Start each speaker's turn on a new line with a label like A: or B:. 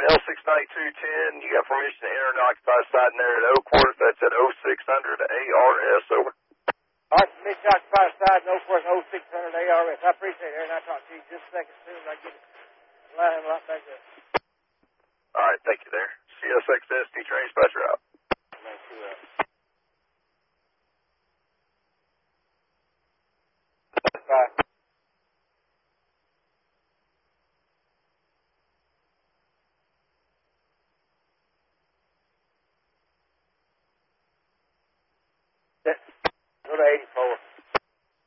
A: L69210, you got permission to enter an occupied site in there at Oakworth. That's at 0600 ARS. Over.
B: All right, permission to occupy side in Oakworth 0600 ARS. I appreciate it, Aaron. I'll talk to you just a second soon as I get it line right back up.
A: All right, thank you there. CSXS, D-Train Dispatcher out.
B: Thank you. Bye. Go to 84.